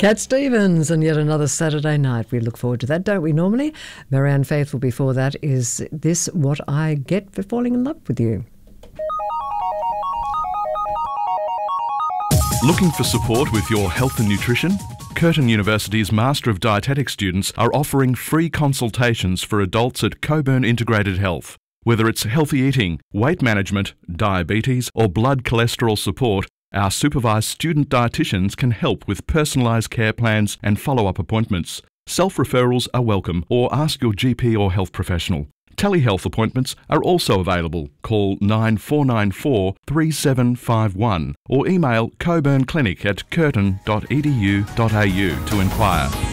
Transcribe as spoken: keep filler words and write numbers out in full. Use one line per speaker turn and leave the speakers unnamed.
Cat Stevens and yet another Saturday night. We look forward to that, don't we, normally? Marianne Faithfull before that is This What I Get for Falling in Love with You.
Looking for support with your health and nutrition? Curtin University's Master of Dietetics students are offering free consultations for adults at Coburn Integrated Health. Whether it's healthy eating, weight management, diabetes or blood cholesterol support, our supervised student dietitians can help with personalised care plans and follow-up appointments. Self-referrals are welcome or ask your G P or health professional. Telehealth appointments are also available. Call nine four nine four, three seven five one or email coburnclinic at curtin dot e d u dot a u to inquire.